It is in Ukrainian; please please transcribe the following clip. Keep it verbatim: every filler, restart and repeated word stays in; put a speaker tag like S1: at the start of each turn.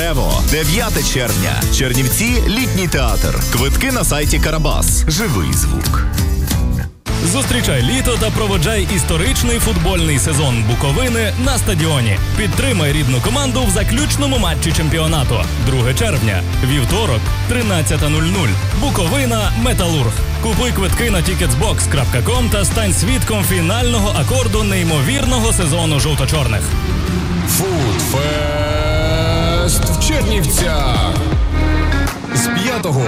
S1: Ево, дев'яте червня. Чернівці, літній театр. Квитки на сайті Карабас. Живий звук.
S2: Зустрічай літо та проводжай історичний футбольний сезон Буковини на стадіоні. Підтримай рідну команду в заключному матчі чемпіонату. друге червня. Вівторок, тринадцята нуль нуль. Буковина «Металург». Купуй квитки на тікетсбокс крапка ком та стань свідком фінального акорду неймовірного сезону жовто-чорних.
S3: Фудфест в Чернівцях. З п'ятого